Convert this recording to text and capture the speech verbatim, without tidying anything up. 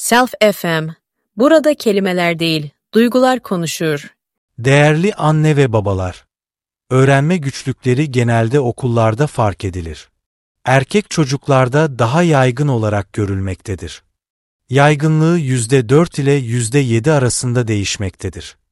Self F M. Burada kelimeler değil, duygular konuşur. Değerli anne ve babalar, öğrenme güçlükleri genelde okullarda fark edilir. Erkek çocuklarda daha yaygın olarak görülmektedir. Yaygınlığı yüzde dört ile yüzde yedi arasında değişmektedir.